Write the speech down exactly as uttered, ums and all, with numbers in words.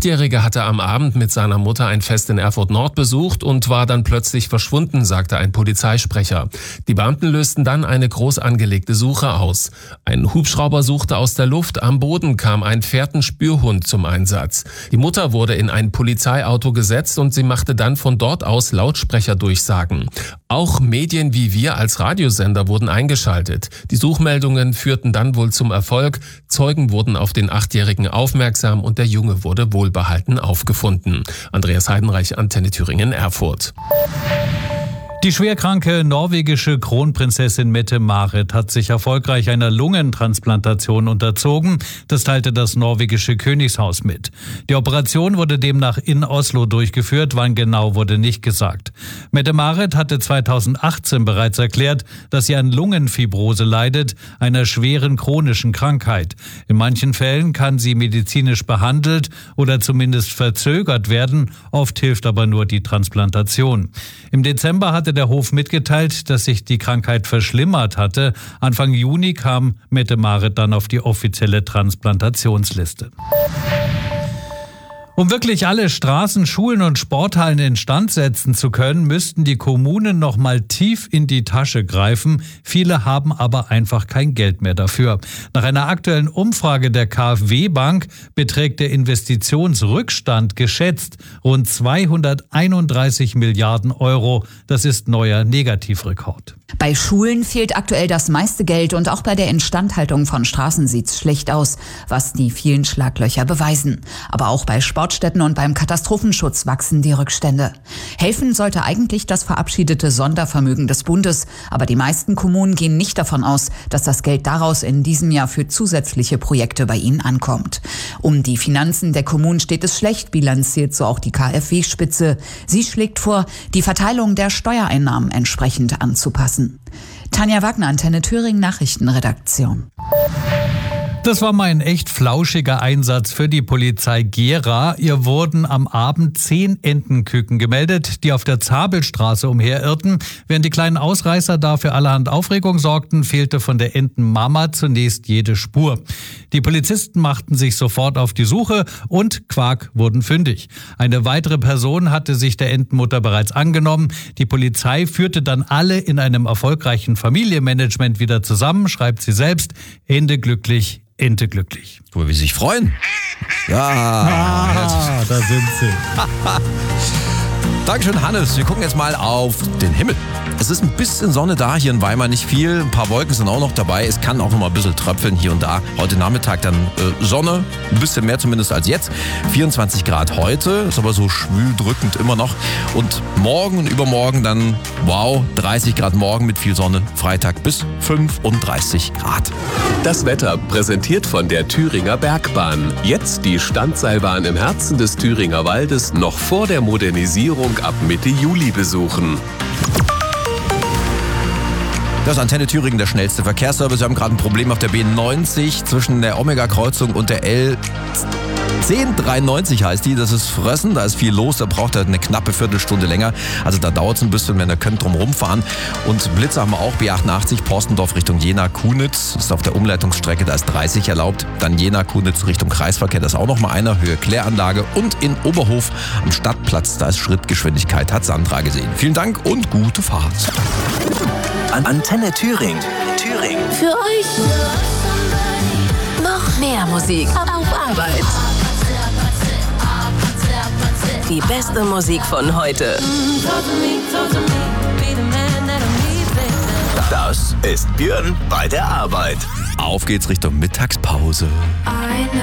Achtjährige hatte am Abend mit seiner Mutter ein Fest in Erfurt Nord besucht und war dann plötzlich verschwunden, sagte ein Polizeisprecher. Die Beamten lösten dann eine groß angelegte Suche aus. Ein Hubschrauber suchte aus der Luft, am Boden kam ein Fährtenspürhund zum Einsatz. Die Mutter wurde in ein Polizeiauto gesetzt und sie machte dann von dort aus Lautsprecherdurchsagen. Auch Medien wie wir als Radiosender wurden eingeschaltet. Die Suchmeldungen führten dann wohl zum Erfolg. Zeugen wurden auf den Achtjährigen aufmerksam und der Junge wurde wohlbehalten aufgefunden. Andreas Heidenreich, Antenne Thüringen, Erfurt. Die schwerkranke norwegische Kronprinzessin Mette-Marit hat sich erfolgreich einer Lungentransplantation unterzogen. Das teilte das norwegische Königshaus mit. Die Operation wurde demnach in Oslo durchgeführt. Wann genau, wurde nicht gesagt. Mette-Marit hatte zweitausendachtzehn bereits erklärt, dass sie an Lungenfibrose leidet, einer schweren chronischen Krankheit. In manchen Fällen kann sie medizinisch behandelt oder zumindest verzögert werden. Oft hilft aber nur die Transplantation. Im Dezember hatte der Hof mitgeteilt, dass sich die Krankheit verschlimmert hatte. Anfang Juni kam Mette-Marit dann auf die offizielle Transplantationsliste. Um wirklich alle Straßen, Schulen und Sporthallen instand setzen zu können, müssten die Kommunen noch mal tief in die Tasche greifen. Viele haben aber einfach kein Geld mehr dafür. Nach einer aktuellen Umfrage der KfW-Bank beträgt der Investitionsrückstand geschätzt rund zweihunderteinunddreißig Milliarden Euro. Das ist neuer Negativrekord. Bei Schulen fehlt aktuell das meiste Geld und auch bei der Instandhaltung von Straßen sieht's schlecht aus, was die vielen Schlaglöcher beweisen. Aber auch bei Sportstätten und beim Katastrophenschutz wachsen die Rückstände. Helfen sollte eigentlich das verabschiedete Sondervermögen des Bundes, aber die meisten Kommunen gehen nicht davon aus, dass das Geld daraus in diesem Jahr für zusätzliche Projekte bei ihnen ankommt. Um die Finanzen der Kommunen steht es schlecht, bilanziert so auch die KfW-Spitze. Sie schlägt vor, die Verteilung der Steuereinnahmen entsprechend anzupassen. Tanja Wagner, Antenne Thüringen, Nachrichtenredaktion. Das war mal ein echt flauschiger Einsatz für die Polizei Gera. Ihr wurden am Abend zehn Entenküken gemeldet, die auf der Zabelstraße umherirrten. Während die kleinen Ausreißer da für allerhand Aufregung sorgten, fehlte von der Entenmama zunächst jede Spur. Die Polizisten machten sich sofort auf die Suche und Quark wurden fündig. Eine weitere Person hatte sich der Entenmutter bereits angenommen. Die Polizei führte dann alle in einem erfolgreichen Familienmanagement wieder zusammen, schreibt sie selbst. Ende glücklich. Ente glücklich. Wie sie sich freuen. Ja, ah, da sind sie. Dankeschön, Hannes. Wir gucken jetzt mal auf den Himmel. Es ist ein bisschen Sonne da, hier in Weimar nicht viel. Ein paar Wolken sind auch noch dabei. Es kann auch noch mal ein bisschen tröpfeln hier und da. Heute Nachmittag dann äh, Sonne, ein bisschen mehr zumindest als jetzt. vierundzwanzig Grad heute, ist aber so schwül drückend immer noch. Und morgen und übermorgen dann, wow, dreißig Grad morgen mit viel Sonne. Freitag bis fünfunddreißig Grad. Das Wetter präsentiert von der Thüringer Bergbahn. Jetzt die Standseilbahn im Herzen des Thüringer Waldes noch vor der Modernisierung ab Mitte Juli besuchen. Das ist Antenne Thüringen, der schnellste Verkehrsservice. Wir haben gerade ein Problem auf der B neunzig zwischen der Omega-Kreuzung und der L zehn dreiundneunzig heißt die. Das ist Frössen, da ist viel los, da braucht er eine knappe Viertelstunde länger. Also da dauert es ein bisschen, wenn ihr könnt drum rumfahren. Und Blitze haben wir auch, B achtundachtzig, Porstendorf Richtung Jena-Kunitz. Das ist auf der Umleitungsstrecke, da ist dreißig erlaubt. Dann Jena-Kunitz Richtung Kreisverkehr, das ist auch noch mal einer, Höhe Kläranlage. Und in Oberhof am Stadtplatz, da ist Schrittgeschwindigkeit, hat Sandra gesehen. Vielen Dank und gute Fahrt. Antenne Thüringen. Thüringen. Für euch noch mehr Musik auf Arbeit. Die beste Musik von heute. Das ist Björn bei der Arbeit. Auf geht's Richtung Mittagspause. Eine